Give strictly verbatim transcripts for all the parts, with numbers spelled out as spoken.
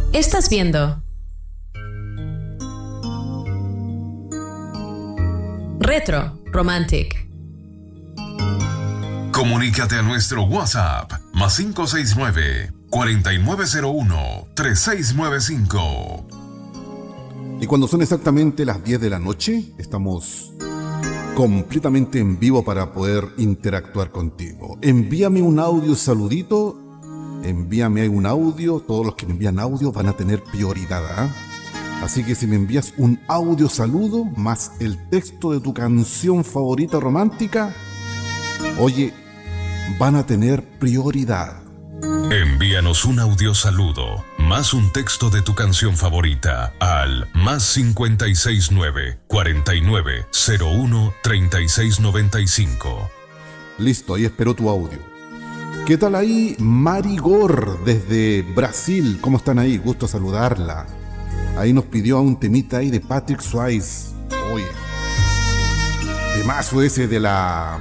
Estás viendo Retro Romantic. Comunícate a nuestro WhatsApp más cinco seis nueve, cuatro nueve cero uno, tres seis nueve cinco. Y cuando son exactamente las diez de la noche, estamos completamente en vivo para poder interactuar contigo. Envíame un audio saludito, envíame un audio, todos los que me envían audio van a tener prioridad, ¿eh? Así que si me envías un audio saludo más el texto de tu canción favorita romántica, oye, van a tener prioridad. Envíanos un audio saludo más un texto de tu canción favorita al más cincuenta y seis nueve, cuarenta y nueve cero uno, treinta y seis noventa y cinco. Listo, ahí espero tu audio. ¿Qué tal ahí? Marigor desde Brasil, ¿cómo están ahí? Gusto saludarla. Ahí nos pidió a un temita ahí de Patrick Swayze. Oye, temazo ese de la...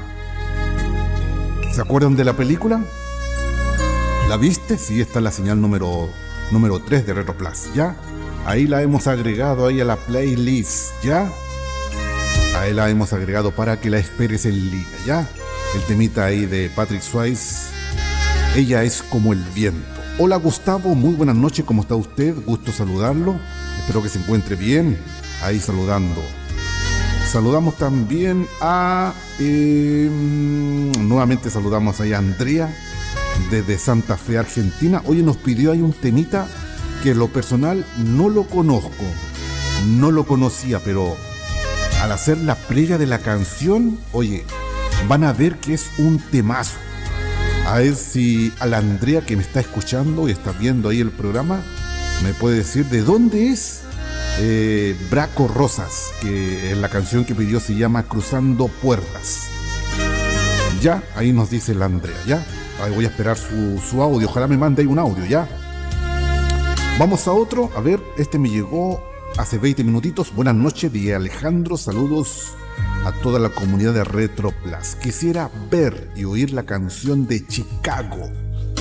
¿Se acuerdan de la película? ¿La viste? Sí, está en la señal número, número tres de Retro Plus, ¿ya? Ahí la hemos agregado ahí a la playlist, ¿ya? Ahí la hemos agregado para que la esperes en línea, ¿ya? El temita ahí de Patrick Swayze, Ella es como el viento. Hola Gustavo, muy buenas noches, ¿cómo está usted? Gusto saludarlo, espero que se encuentre bien, ahí saludando. Saludamos también a... Eh, nuevamente saludamos ahí a Andrea, desde Santa Fe, Argentina. Oye, nos pidió ahí un temita que en lo personal no lo conozco, no lo conocía, pero al hacer la previa de la canción, oye, van a ver que es un temazo. A ver si a la Andrea que me está escuchando y está viendo ahí el programa, me puede decir de dónde es eh, Braco Rosas, que en la canción que pidió se llama Cruzando Puertas. Ya, ahí nos dice la Andrea, ya. Ahí voy a esperar su, su audio, ojalá me mande ahí un audio, ya. Vamos a otro, a ver, este me llegó hace veinte minutitos. Buenas noches de Alejandro, saludos a toda la comunidad de Retro Plus. Quisiera ver y oír la canción de Chicago,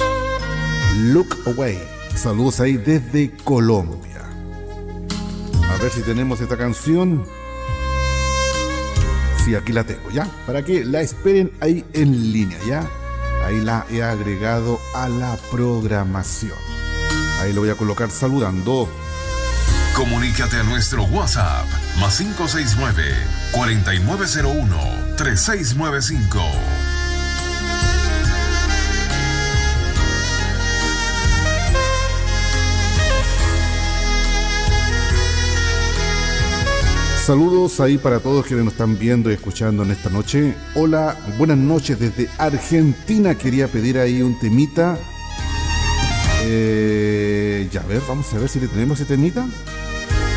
Look Away. Saludos ahí desde Colombia. A ver si tenemos esta canción. Sí, aquí la tengo, ya. Para que la esperen ahí en línea, ya. Ahí la he agregado a la programación. Ahí lo voy a colocar saludando. Comunícate a nuestro WhatsApp más cinco seis nueve, cuatro nueve cero uno, tres seis nueve cinco. Saludos ahí para todos quienes nos están viendo y escuchando en esta noche. Hola, buenas noches desde Argentina. Quería pedir ahí un temita. Eh, ya a ver, vamos a ver si le tenemos ese temita.